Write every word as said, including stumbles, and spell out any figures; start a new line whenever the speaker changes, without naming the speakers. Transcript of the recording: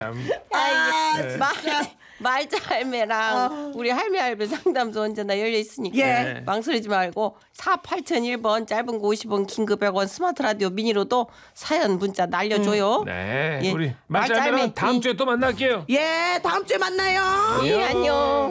아,
네. 말, 말자 할매랑 우리 할매 할배 상담소 언제나 열려 있으니까
예.
망설이지 말고 사 팔공공일 번 짧은 거 오십 원 긴 거 백 원 스마트 라디오 미니로도 사연 문자 날려줘요.
네,
예.
우리
말자
말짤매랑
할매.
다음
예.
주에 또 만날게요.
예, 다음 주에 만나요.
예, 안녕.